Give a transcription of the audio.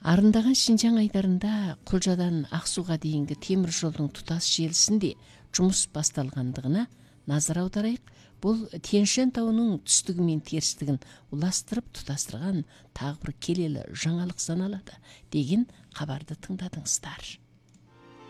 Арындаган Шинжаң айдарында Кулжадан Аксууга дейинги темир жолдун тутас желисинде жумуш башталгандыгына назар аударайык. Бул Тянь-Шань таунун түстүгү менен терстигин уластырып тутастырган тагы бир келелі жаңалық саналады деген кабарды тыңдадыңыздар.